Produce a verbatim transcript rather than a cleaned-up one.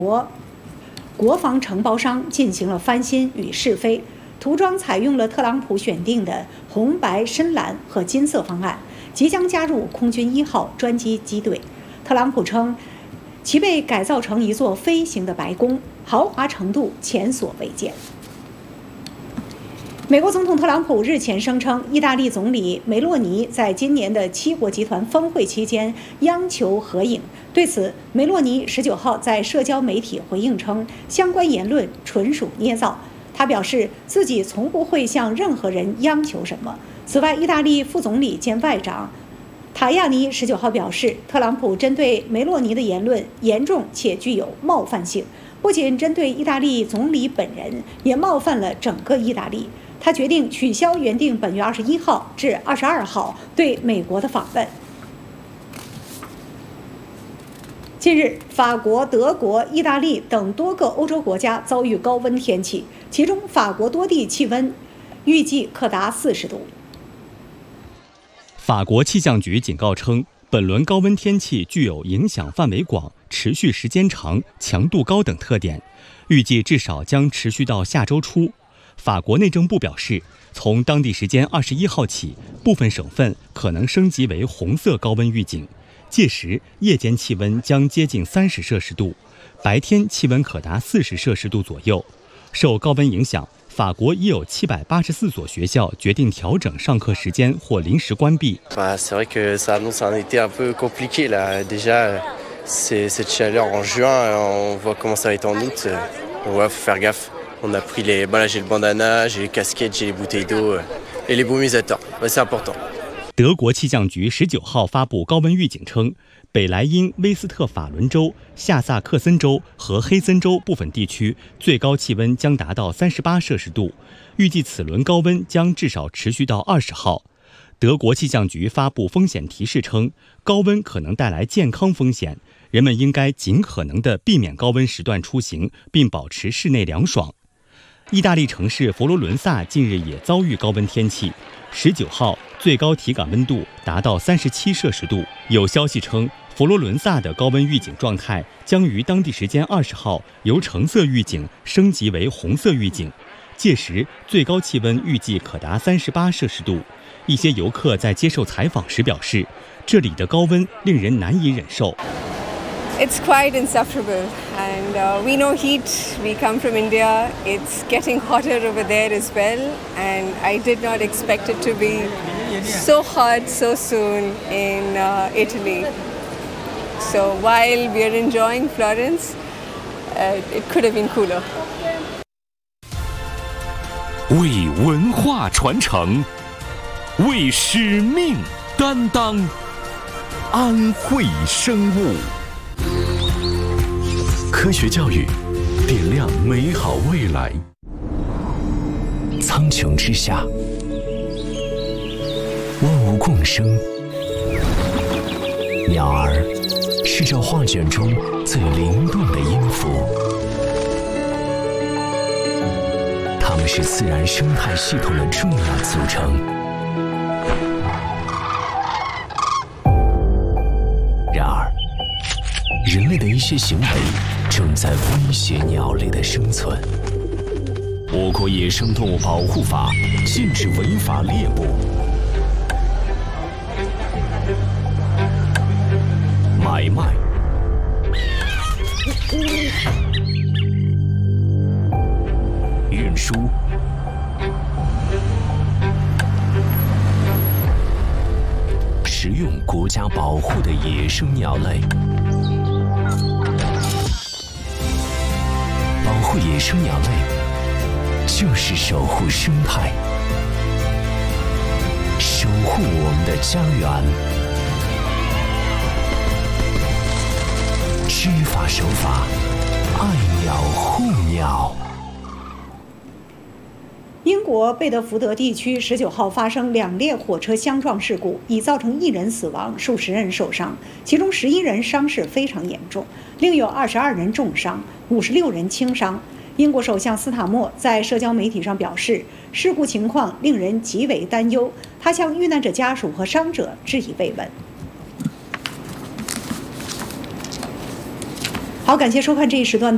国国防承包商进行了翻新与试飞，涂装采用了特朗普选定的红白深蓝和金色方案，即将加入空军一号专机机队。特朗普称，其被改造成一座飞行的白宫，豪华程度前所未见。美国总统特朗普日前声称，意大利总理梅洛尼在今年的七国集团峰会期间央求合影。对此，梅洛尼十九号在社交媒体回应称，相关言论纯属捏造。他表示自己从不会向任何人央求什么。此外，意大利副总理兼外长塔亚尼十九号表示，特朗普针对梅洛尼的言论严重且具有冒犯性，不仅针对意大利总理本人，也冒犯了整个意大利。他决定取消原定本月二十一号至二十二号对美国的访问。近日，法国、德国、意大利等多个欧洲国家遭遇高温天气，其中法国多地气温预计可达四十度。 法国气象局警告称，本轮高温天气具有影响范围广、持续时间长、强度高等特点，预计至少将持续到下周初。法国内政部表示，从当地时间二十一号起，部分省份可能升级为红色高温预警，届时夜间气温将接近三十摄氏度，白天气温可达四十摄氏度左右。受高温影响，法国已有七百八十四所学校决定调整上课时间或临时关闭。 Bah, c'est vrai que ça annonce un été un peu compliqué là. Déjà, c'est cette chaleur en juin, on voit comment ça va être en août. Ouais, faut faire gaffe.On a pris les, bah là j'ai le bandana, j'ai les casquettes, j'ai les bouteilles d'eau et les brumisateurs. Bah, c'est important. 德国气象局十九号发布高温预警称，北莱茵威斯特法伦州、下萨克森州和黑森州部分地区最高气温将达到三十八摄氏度，预计此轮高温将至少持续到二十号。德国气象局发布风险提示称，高温可能带来健康风险，人们应该尽可能地避免高温时段出行，并保持室内凉爽。意大利城市佛罗伦萨近日也遭遇高温天气，十九号最高体感温度达到三十七摄氏度。有消息称，佛罗伦萨的高温预警状态将于当地时间二十号由橙色预警升级为红色预警，届时最高气温预计可达三十八摄氏度。一些游客在接受采访时表示，这里的高温令人难以忍受。 It's quite insufferable, and uh, we know heat. We come from India. It's getting hotter over there as well, and I did not expect it to be so hot so soon in uh, Italy. So while we are enjoying Florence, uh, it could have been cooler. 为文化传承，为使命担当，安慧生物。科学教育，点亮美好未来。苍穹之下，万物共生。鸟儿是这画卷中最灵动的音符，它们是自然生态系统的重要组成。然而，人类的一些行为正在威胁鸟类的生存。我国野生动物保护法禁止违法猎捕、买卖、运输、食用国家保护的野生鸟类。保护野生鸟类，就是守护生态，守护我们的家园。知法守法，爱鸟护鸟。 英国贝德福德地区十九号发生两列火车相撞事故，已造成一人死亡，数十人受伤，其中十一人伤势非常严重，另有二十二人重伤，五十六人轻伤。英国首相斯塔默在社交媒体上表示，事故情况令人极为担忧，他向遇难者家属和伤者致以慰问。好，感谢收看这一时段。